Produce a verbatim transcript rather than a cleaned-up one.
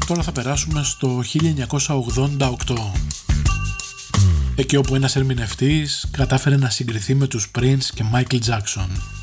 Τώρα θα περάσουμε στο χίλια εννιακόσια ογδόντα οκτώ, εκεί όπου ένας ερμηνευτής κατάφερε να συγκριθεί με τους Prince και Michael Jackson.